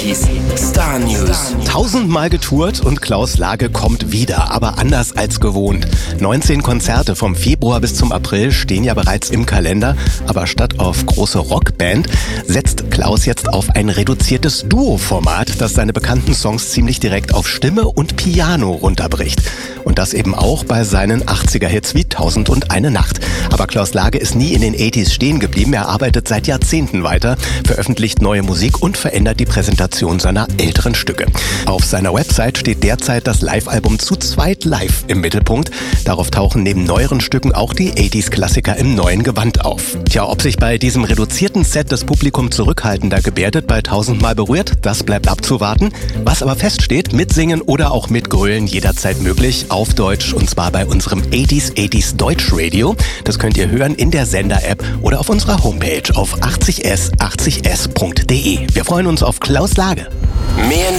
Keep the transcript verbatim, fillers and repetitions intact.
achtziger Star News. Tausendmal getourt und Klaus Lage kommt wieder, aber anders als gewohnt. neunzehn Konzerte vom Februar bis zum April stehen ja bereits im Kalender, aber statt auf große Rockband setzt Klaus jetzt auf ein reduziertes Duo-Format, das seine bekannten Songs ziemlich direkt auf Stimme und Piano runterbricht. Und das eben auch bei seinen achtziger-Hits wie Tausend und eine Nacht. Aber Klaus Lage ist nie in den achtziger stehen geblieben. Er arbeitet seit Jahrzehnten weiter, veröffentlicht neue Musik und verändert die Präsentation seiner älteren Stücke. Auf seiner Website steht derzeit das Live-Album Zu zweit live im Mittelpunkt. Darauf tauchen neben neueren Stücken auch die achtziger-Klassiker im neuen Gewand auf. Tja, ob sich bei diesem reduzierten Set das Publikum zurückhaltender gebärdet bei Tausendmal berührt, das bleibt abzuwarten. Was aber feststeht, mitsingen oder auch mitgrölen jederzeit möglich auf Deutsch, und zwar bei unserem achtziger achtziger Deutsch Radio. Das könnt ihr hören in der Sender-App oder auf unserer Homepage auf achtzig s achtzig s punkt de. Wir freuen uns auf Klaus Lage. Mehr